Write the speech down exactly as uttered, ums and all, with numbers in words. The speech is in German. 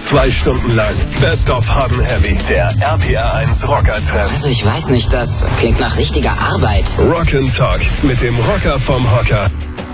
Zwei Stunden lang Best of Hot and Heavy, der R P R eins Rocker-Trend. Also ich weiß nicht, das klingt nach richtiger Arbeit. Rock and Talk mit dem Rocker vom Hocker.